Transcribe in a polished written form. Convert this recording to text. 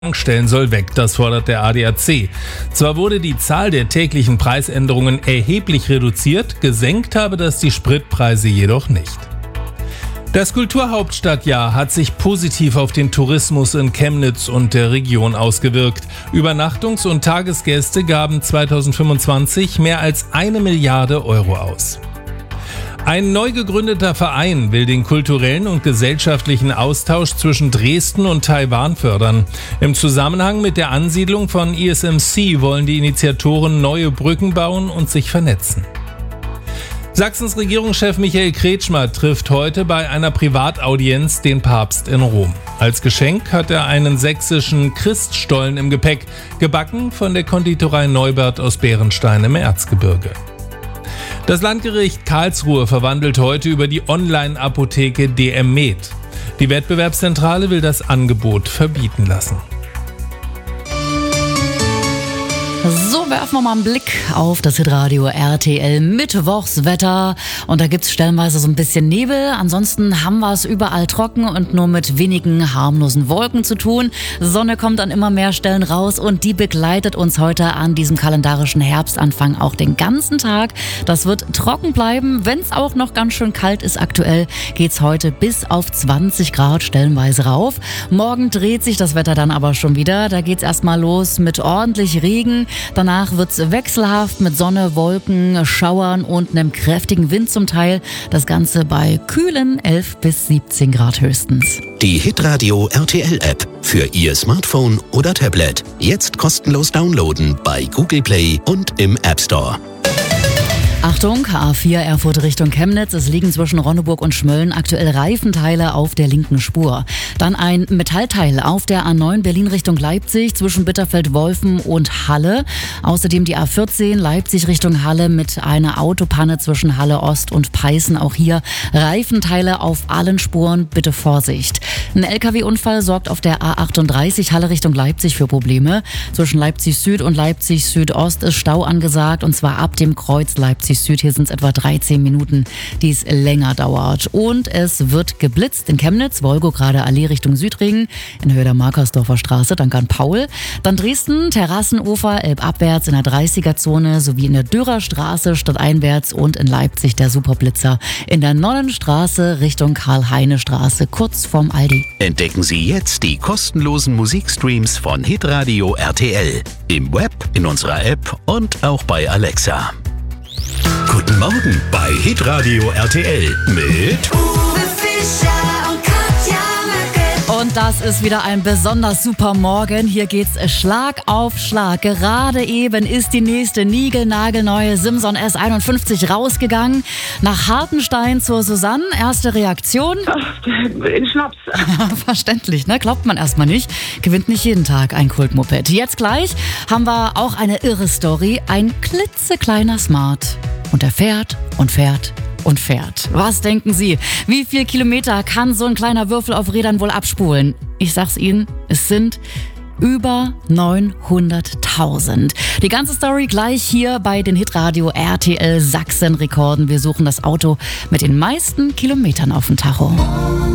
Tankstellen soll weg, das fordert der ADAC. Zwar wurde die Zahl der täglichen Preisänderungen erheblich reduziert, gesenkt habe das die Spritpreise jedoch nicht. Das Kulturhauptstadtjahr hat sich positiv auf den Tourismus in Chemnitz und der Region ausgewirkt. Übernachtungs- und Tagesgäste gaben 2025 mehr als 1 Milliarde Euro aus. Ein neu gegründeter Verein will den kulturellen und gesellschaftlichen Austausch zwischen Dresden und Taiwan fördern. Im Zusammenhang mit der Ansiedlung von ESMC wollen die Initiatoren neue Brücken bauen und sich vernetzen. Sachsens Regierungschef Michael Kretschmer trifft heute bei einer Privataudienz den Papst in Rom. Als Geschenk hat er einen sächsischen Christstollen im Gepäck, gebacken von der Konditorei Neubert aus Bärenstein im Erzgebirge. Das Landgericht Karlsruhe verwandelt heute über die Online-Apotheke DM Med. Die Wettbewerbszentrale will das Angebot verbieten lassen. So, werfen wir mal einen Blick auf das Hitradio RTL Mittwochswetter. Und da gibt's stellenweise so ein bisschen Nebel. Ansonsten haben wir es überall trocken und nur mit wenigen harmlosen Wolken zu tun. Sonne kommt an immer mehr Stellen raus und die begleitet uns heute an diesem kalendarischen Herbstanfang auch den ganzen Tag. Das wird trocken bleiben, wenn es auch noch ganz schön kalt ist. Aktuell geht's heute bis auf 20 Grad stellenweise rauf. Morgen dreht sich das Wetter dann aber schon wieder. Da geht's erstmal los mit ordentlich Regen. Danach wird's wechselhaft mit Sonne, Wolken, Schauern und einem kräftigen Wind zum Teil. Das Ganze bei kühlen 11 bis 17 Grad höchstens. Die Hitradio RTL App für Ihr Smartphone oder Tablet. Jetzt kostenlos downloaden bei Google Play und im App Store. Achtung, A4 Erfurt Richtung Chemnitz. Es liegen zwischen Ronneburg und Schmölln aktuell Reifenteile auf der linken Spur. Dann ein Metallteil auf der A9 Berlin Richtung Leipzig zwischen Bitterfeld-Wolfen und Halle. Außerdem die A14 Leipzig Richtung Halle mit einer Autopanne zwischen Halle Ost und Peißen. Auch hier Reifenteile auf allen Spuren. Bitte Vorsicht. Ein LKW-Unfall sorgt auf der A38 Halle Richtung Leipzig für Probleme. Zwischen Leipzig Süd und Leipzig Südost ist Stau angesagt und zwar ab dem Kreuz Leipzig Süd. Hier sind es etwa 13 Minuten, die es länger dauert. Und es wird geblitzt in Chemnitz, Wolgograde Allee Richtung Südring, in Höhe der Markersdorfer Straße, danke an Paul. Dann Dresden, Terrassenufer, Elbabwärts in der 30er-Zone sowie in der Dürerstraße stadteinwärts und in Leipzig der Superblitzer in der Nonnenstraße Richtung Karl-Heine-Straße, kurz vorm Aldi. Entdecken Sie jetzt die kostenlosen Musikstreams von Hitradio RTL. Im Web, in unserer App und auch bei Alexa. Guten Morgen bei Hitradio RTL mit Uwe Fischer und Katja Möcke. Und das ist wieder ein besonders super Morgen. Hier geht's Schlag auf Schlag. Gerade eben ist die nächste niegelnagelneue Simson S51 rausgegangen. Nach Hartenstein zur Susanne. Erste Reaktion? In Schnaps. Verständlich, ne? Glaubt man erstmal nicht. Gewinnt nicht jeden Tag ein Kultmoped. Jetzt gleich haben wir auch eine irre Story. Ein klitzekleiner Smart. Und er fährt und fährt und fährt. Was denken Sie? Wie viel Kilometer kann so ein kleiner Würfel auf Rädern wohl abspulen? Ich sag's Ihnen, es sind über 900.000. Die ganze Story gleich hier bei den Hitradio RTL Sachsen Rekorden. Wir suchen das Auto mit den meisten Kilometern auf dem Tacho.